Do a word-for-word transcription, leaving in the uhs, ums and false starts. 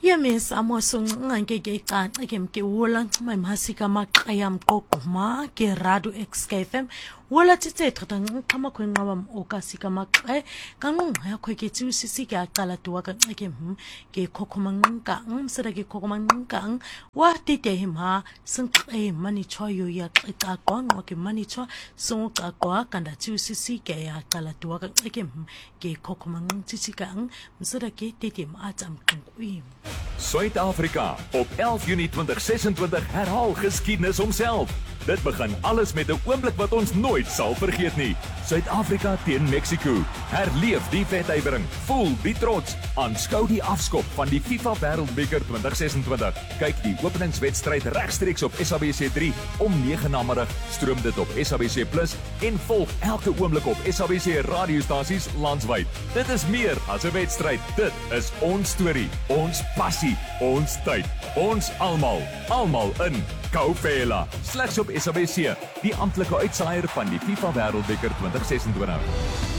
Yemis amosonga ngeke icace ke mke wola ncima imasika amaqaya mqoquma ke radio X K F M wola tithe thatha nxama khwenqaba okasika maqe kanqunqa yakho ke tsi ke aqala tuwa ka ke hm ke khokhoma nqa ngumsera ke khokhoma nqa wa tite hima sinqe mani choyo ya qiqa qonqo ke mani cho sonqa qwa kanda tsi ke aqala tuwa ka ke hm ke khokhoma nqitsi ka msera ke tite ma atsam qinqwi Suid-Afrika op elf Junie twintig sesentwintig herhaal geskiedenis homself. Dit begin alles met 'n oomblik wat ons nooit sal vergeet nie. Suid-Afrika teen Mexico. Herleef die wedybring. Voel die trots. Aanskou die afskop van die FIFA Wêreldbeker twintig sesentwintig. Kyk die openingswedstryd regstreeks op S A B C drie om nege namiddag. Stroom dit op S A B C Plus en volg elke oomblik op S A B C radiostasies landwyd. Dit is meer as 'n wedstryd. Dit is ons storie, ons passie, ons tyd, ons almal, almal in Kaufela. Slegs op S A B C, die amptelike uitsaaier van die FIFA Wêreldbeker twintig sesentwintig.